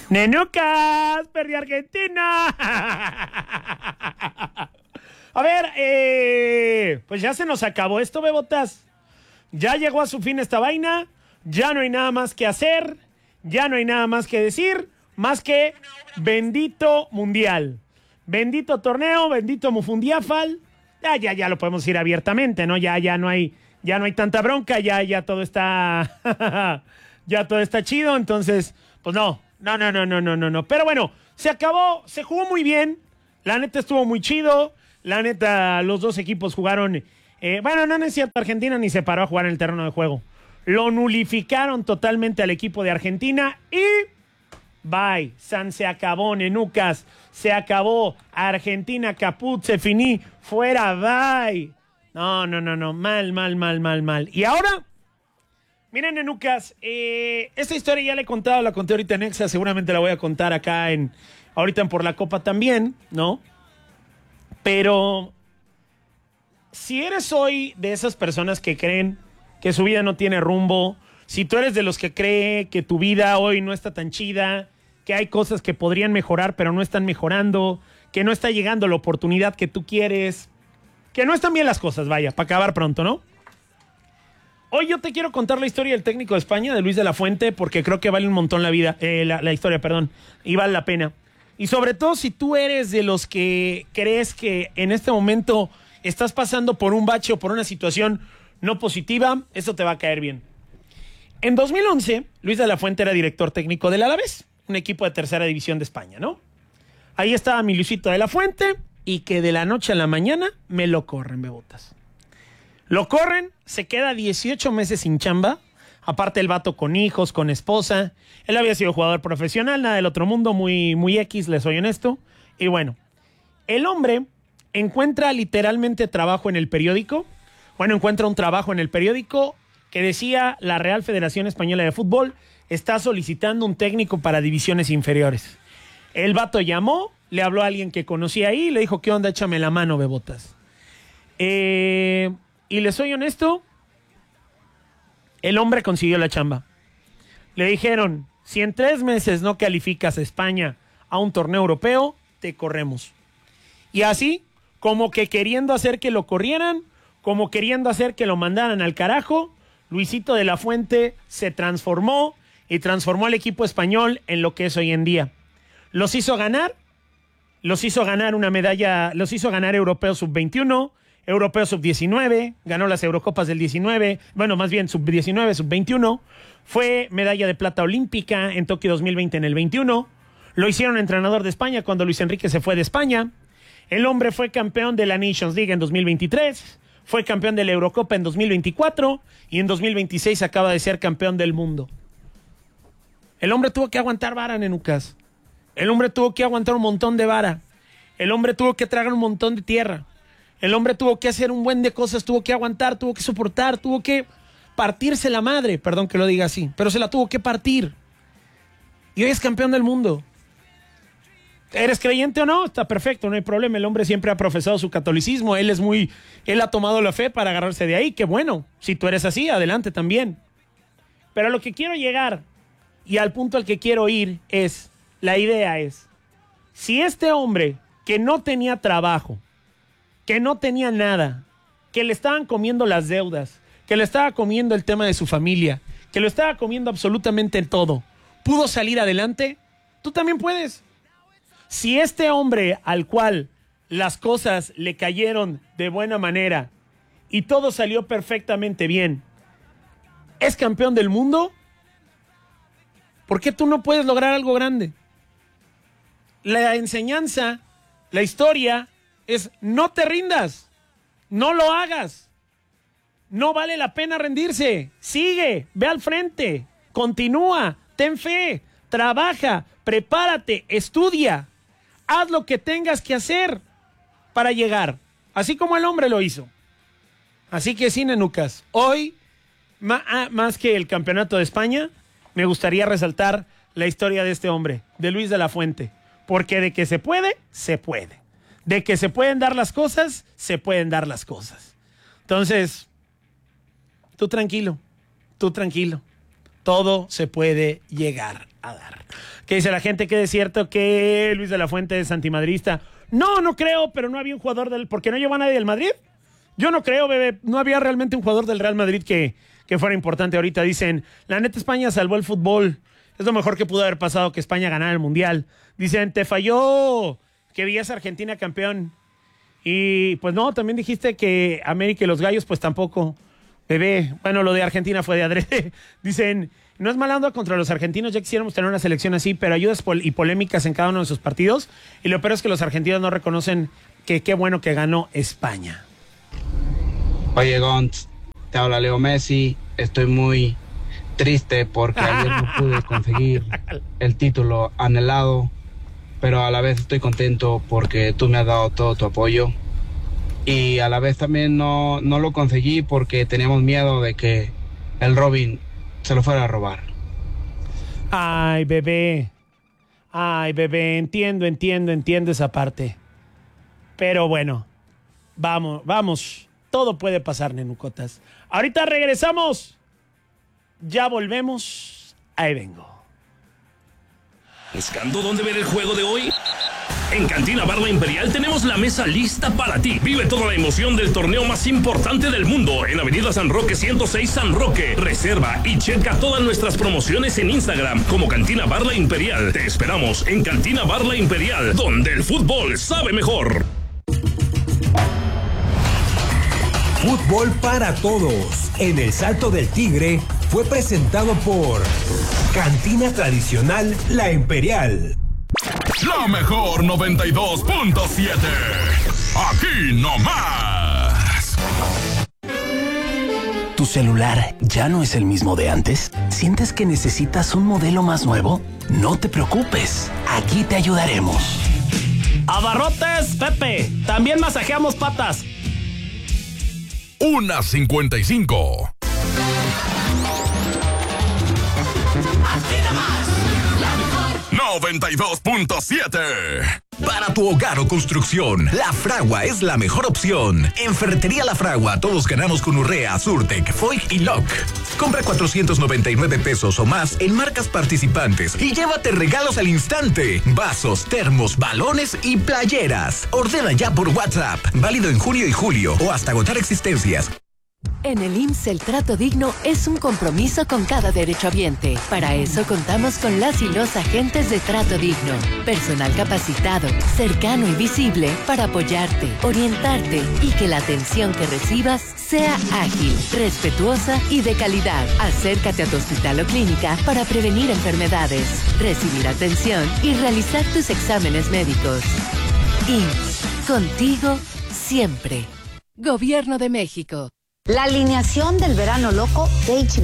Nenucas, perdí Argentina. A ver, pues ya se nos acabó esto, bebotas. Ya llegó a su fin esta vaina. Ya no hay nada más que hacer. Ya no hay nada más que decir. Más que bendito mundial. Bendito torneo, bendito Mufundiafal. Ya lo podemos decir abiertamente, ¿no? Ya no hay tanta bronca. Ya todo está... ya todo está chido. Entonces, pues no. Pero bueno, se acabó. Se jugó muy bien. La neta estuvo muy chido. La neta, los dos equipos jugaron... bueno, no es cierto, Argentina ni se paró a jugar en el terreno de juego. Lo nulificaron totalmente al equipo de Argentina y... Bye, se acabó, nenucas. Se acabó. Argentina, caput, se finí. Fuera, bye. No. Mal. Y ahora... Miren, nenucas, esta historia ya la conté ahorita en Exa, seguramente la voy a contar acá ahorita en Por la Copa también, ¿no? Pero si eres hoy de esas personas que creen que su vida no tiene rumbo, si tú eres de los que cree que tu vida hoy no está tan chida, que hay cosas que podrían mejorar pero no están mejorando, que no está llegando la oportunidad que tú quieres, que no están bien las cosas, vaya, para acabar pronto, ¿no? Hoy yo te quiero contar la historia del técnico de España, de Luis de la Fuente, porque creo que vale un montón la historia, y vale la pena. Y sobre todo si tú eres de los que crees que en este momento estás pasando por un bache o por una situación no positiva, eso te va a caer bien. En 2011, Luis de la Fuente era director técnico del Alavés, un equipo de tercera división de España, ¿no? Ahí estaba mi Luisito de la Fuente y que de la noche a la mañana me lo corren, bebotas. Lo corren, se queda 18 meses sin chamba. Aparte el vato con hijos, con esposa. Él había sido jugador profesional, nada del otro mundo, muy X, les soy honesto. Y bueno, el hombre encuentra literalmente trabajo en el periódico. Bueno, encuentra un trabajo en el periódico que decía: la Real Federación Española de Fútbol está solicitando un técnico para divisiones inferiores. El vato llamó, le habló a alguien que conocía ahí y le dijo: ¿qué onda? Échame la mano, bebotas. Y les soy honesto, el hombre consiguió la chamba. Le dijeron: si en 3 meses no calificas a España a un torneo europeo, te corremos. Y así, como que queriendo hacer que lo corrieran, como queriendo hacer que lo mandaran al carajo, Luisito de la Fuente se transformó y transformó al equipo español en lo que es hoy en día. Los hizo ganar una medalla, los hizo ganar Europeo Sub-21, Europeo Sub-19, ganó las Eurocopas del 19, bueno, más bien Sub-19, Sub-21, fue medalla de plata olímpica en Tokio 2020 en el 21, lo hicieron entrenador de España cuando Luis Enrique se fue de España, el hombre fue campeón de la Nations League en 2023, fue campeón de la Eurocopa en 2024 y en 2026 acaba de ser campeón del mundo. El hombre tuvo que aguantar vara, nenucas. El hombre tuvo que aguantar un montón de vara. El hombre tuvo que tragar un montón de tierra. El hombre tuvo que hacer un buen de cosas, tuvo que aguantar, tuvo que soportar, tuvo que partirse la madre, perdón que lo diga así, pero se la tuvo que partir. Y hoy es campeón del mundo. ¿Eres creyente o no? Está perfecto, no hay problema. El hombre siempre ha profesado su catolicismo, él ha tomado la fe para agarrarse de ahí. Qué bueno, si tú eres así, adelante también. Pero a lo que quiero llegar y al punto al que quiero ir es, la idea es, si este hombre que no tenía trabajo, que no tenía nada, que le estaban comiendo las deudas, que le estaba comiendo el tema de su familia, que lo estaba comiendo absolutamente todo, pudo salir adelante, tú también puedes. Si este hombre al cual las cosas le cayeron de buena manera y todo salió perfectamente bien, es campeón del mundo, ¿por qué tú no puedes lograr algo grande? La enseñanza, la historia es: no te rindas, no lo hagas, no vale la pena rendirse, sigue, ve al frente, continúa, ten fe, trabaja, prepárate, estudia, haz lo que tengas que hacer para llegar, así como el hombre lo hizo. Así que sí, nenucas, hoy, más que el campeonato de España, me gustaría resaltar la historia de este hombre, de Luis de la Fuente, porque de que se puede, se puede. De que se pueden dar las cosas, se pueden dar las cosas. Entonces, tú tranquilo. Todo se puede llegar a dar. ¿Qué dice la gente? Que es cierto que Luis de la Fuente es antimadrista. No creo, pero no había un jugador ¿por qué no llevó a nadie del Madrid? Yo no creo, bebé. No había realmente un jugador del Real Madrid que fuera importante ahorita. Dicen, la neta España salvó el fútbol. Es lo mejor que pudo haber pasado que España ganara el Mundial. Dicen, te falló que veías a Argentina campeón. Y pues no, también dijiste que América y los Gallos, pues tampoco. Bebé, bueno, lo de Argentina fue de adrede. Dicen, no es mal onda contra los argentinos, ya quisiéramos tener una selección así, pero ayudas y polémicas en cada uno de sus partidos. Y lo peor es que los argentinos no reconocen que qué bueno que ganó España. Oye, Gonz, te habla Leo Messi. Estoy muy triste porque ayer no pude conseguir el título anhelado, pero a la vez estoy contento porque tú me has dado todo tu apoyo. Y a la vez también no lo conseguí porque teníamos miedo de que el Robin se lo fuera a robar. Ay, bebé, entiendo esa parte. Pero bueno, vamos, todo puede pasar, nenucotas. Ahorita regresamos, ya volvemos, ahí vengo. ¿Buscando dónde ver el juego de hoy? En Cantina Bar La Imperial tenemos la mesa lista para ti. Vive toda la emoción del torneo más importante del mundo en Avenida San Roque 106 San Roque. Reserva y checa todas nuestras promociones en Instagram como Cantina Bar La Imperial. Te esperamos en Cantina Bar La Imperial, donde el fútbol sabe mejor. Fútbol para todos en el Salto del Tigre fue presentado por Cantina Tradicional La Imperial. La mejor 92.7. Aquí no más. ¿Tu celular ya no es el mismo de antes? ¿Sientes que necesitas un modelo más nuevo? No te preocupes, aquí te ayudaremos. Abarrotes Pepe, también masajeamos patas. 1:55. 92.7. Para tu hogar o construcción, La Fragua es la mejor opción. En Ferretería La Fragua todos ganamos con Urrea, Surtec, Foig y Lock. Compra 499 pesos o más en marcas participantes y llévate regalos al instante. Vasos, termos, balones y playeras. Ordena ya por WhatsApp. Válido en junio y julio o hasta agotar existencias. En el IMSS el trato digno es un compromiso con cada derechohabiente. Para eso contamos con las y los agentes de trato digno. Personal capacitado, cercano y visible para apoyarte, orientarte y que la atención que recibas sea ágil, respetuosa y de calidad. Acércate a tu hospital o clínica para prevenir enfermedades, recibir atención y realizar tus exámenes médicos. IMSS, contigo siempre. Gobierno de México. La alineación del verano loco de HBO.